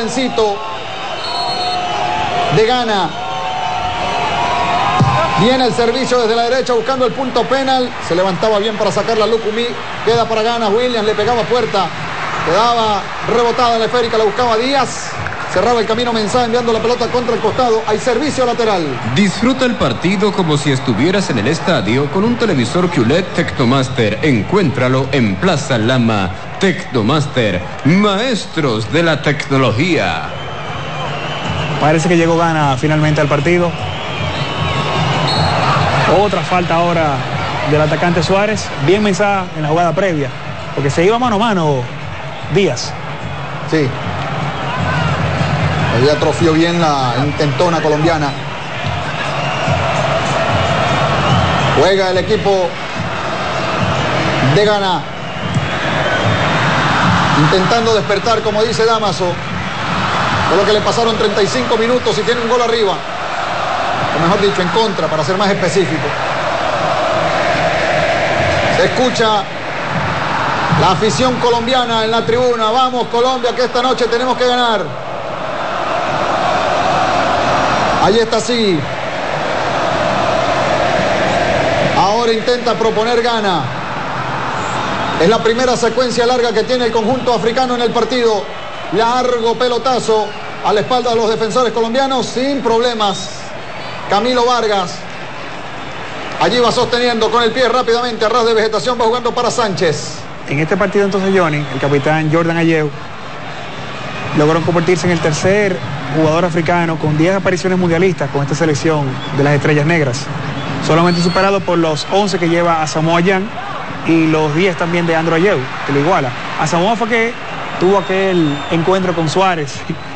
jovencito de Ghana. Viene el servicio desde la derecha buscando el punto penal. Se levantaba bien para sacar la Lukumi. Queda para Ghana. Williams le pegaba puerta. Quedaba rebotada en la esférica. La buscaba Díaz. Cerraba el camino Mensah enviando la pelota contra el costado. Hay servicio lateral. Disfruta el partido como si estuvieras en el estadio con un televisor QLED Tecnomaster. Encuéntralo en Plaza Lama. Tecnomaster, maestros de la tecnología. Parece que llegó Ghana finalmente al partido. Otra falta ahora del atacante Suárez. Bien Mensah en la jugada previa, porque se iba mano a mano Díaz. Sí. Ahí atrofió bien la intentona colombiana. Juega el equipo de Ghana. Intentando despertar, como dice Damaso. Solo que le pasaron 35 minutos y tiene un gol arriba. O mejor dicho, en contra, para ser más específico. Se escucha la afición colombiana en la tribuna. Vamos, Colombia, que esta noche tenemos que ganar. Ahí está, sí. Ahora intenta proponer Ghana. Es la primera secuencia larga que tiene el conjunto africano en el partido. Largo pelotazo a la espalda de los defensores colombianos sin problemas. Camilo Vargas. Allí va sosteniendo con el pie rápidamente a ras de vegetación. Va jugando para Sánchez. En este partido entonces, Johnny, el capitán Jordan Ayew logró convertirse en el tercer jugador africano con 10 apariciones mundialistas con esta selección de las Estrellas Negras. Solamente superado por los 11 que lleva Asamoah Gyan y los 10 también de Andrew Ayew, que lo iguala. Asamoah fue que tuvo aquel encuentro con Suárez